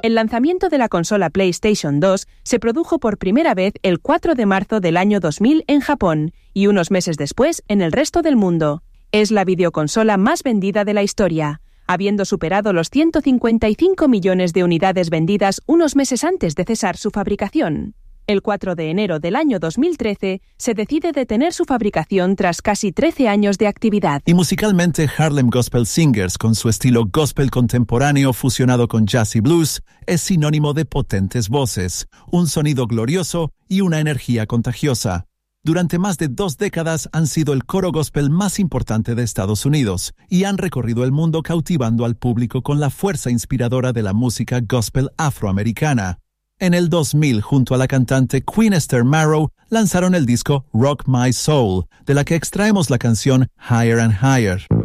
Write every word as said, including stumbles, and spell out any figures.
El lanzamiento de la consola PlayStation dos se produjo por primera vez el cuatro de marzo del año dos mil en Japón y unos meses después en el resto del mundo. Es la videoconsola más vendida de la historia, habiendo superado los ciento cincuenta y cinco millones de unidades vendidas unos meses antes de cesar su fabricación. El cuatro de enero del año dos mil trece se decide detener su fabricación tras casi trece años de actividad. Y musicalmente, Harlem Gospel Singers, con su estilo gospel contemporáneo fusionado con jazz y blues, es sinónimo de potentes voces, un sonido glorioso y una energía contagiosa. Durante más de dos décadas han sido el coro gospel más importante de Estados Unidos y han recorrido el mundo cautivando al público con la fuerza inspiradora de la música gospel afroamericana. En el dos mil, junto a la cantante Queen Esther Marrow, lanzaron el disco Rock My Soul, de la que extraemos la canción Higher and Higher.